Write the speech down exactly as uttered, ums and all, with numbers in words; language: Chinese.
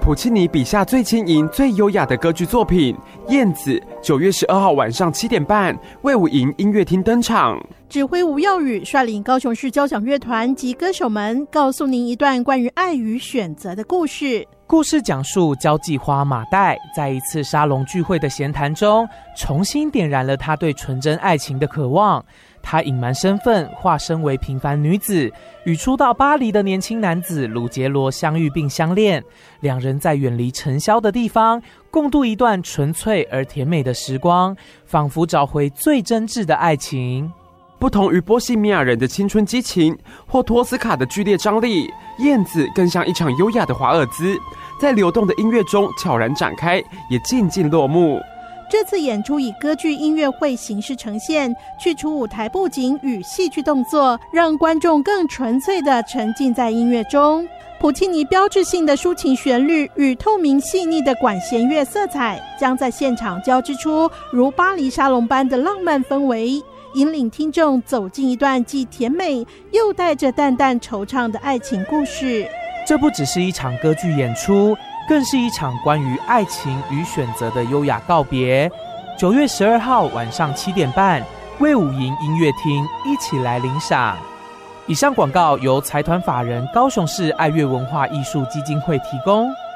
普契尼笔下最轻盈、最优雅的歌剧作品《燕子》，九月十二号晚上七点半，卫武营音乐厅登场。 指挥吴耀宇率领高雄市交响乐团及歌手们，告诉您一段关于爱与选择的故事。 故事讲述交际花马黛在一次沙龙聚会的闲谈中，重新点燃了她对纯真爱情的渴望。她隐瞒身份，化身为平凡女子，与初到巴黎的年轻男子鲁杰罗相遇并相恋。两人在远离尘嚣的地方，共度一段纯粹而甜美的时光，仿佛找回最真挚的爱情。 不同于波西米亚人的青春激情，或托斯卡的剧烈张力，燕子更像一场优雅的华尔兹，在流动的音乐中悄然展开，也静静落幕。 这次演出以歌剧音乐会形式呈现，去除舞台布景与戏剧动作，让观众更纯粹地沉浸在音乐中。普契尼标志性的抒情旋律与透明细腻的管弦乐色彩，将在现场交织出如巴黎沙龙般的浪漫氛围，引领听众走进一段既甜美又带着淡淡惆怅的爱情故事。 这不只是一场歌剧演出，更是一场关于爱情与选择的优雅告别。九月十二号晚上七点半，卫武营音乐厅，一起来领赏。以上广告由财团法人高雄市爱乐文化艺术基金会提供。